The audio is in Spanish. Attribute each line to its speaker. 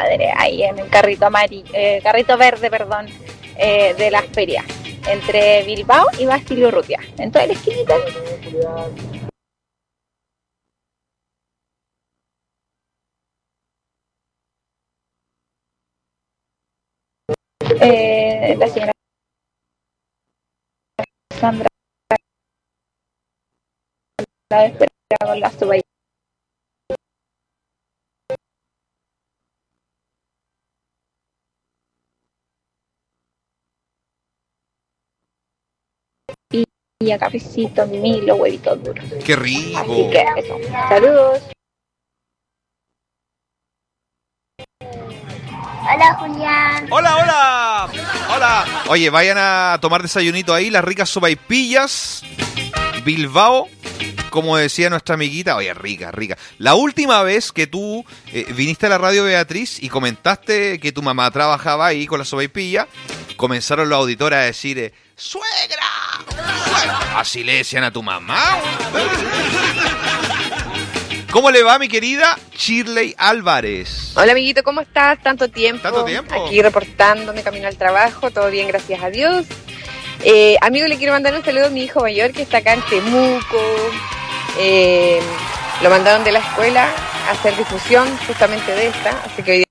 Speaker 1: madre, ahí en el carrito carrito verde, perdón, de las ferias, entre Bilbao y Basilio Urrutia, en toda la esquinita. La señora Sandra la espera con la sopa y a cafecito, Milo, huevitos duros.
Speaker 2: ¡Qué rico!
Speaker 1: Así que eso. Saludos.
Speaker 3: Hola, Julián.
Speaker 2: ¡Hola, hola! ¡Hola! Oye, vayan a tomar desayunito ahí, las ricas sopaipillas Bilbao, como decía nuestra amiguita. Oye, rica, rica. La última vez que tú viniste a la radio, Beatriz, y comentaste que tu mamá trabajaba ahí con la sopaipilla, comenzaron los auditores a decir, ¡suegra! ¡Suegra! Así le decían a tu mamá. ¿Cómo le va, mi querida Shirley Álvarez?
Speaker 4: Hola, amiguito, ¿cómo estás? ¿Tanto tiempo?
Speaker 2: ¿Tanto tiempo?
Speaker 4: Aquí reportándome camino al trabajo, todo bien, gracias a Dios. Amigo, le quiero mandar un saludo a mi hijo mayor que está acá en Temuco. Lo mandaron de la escuela a hacer difusión justamente de esta, así que hoy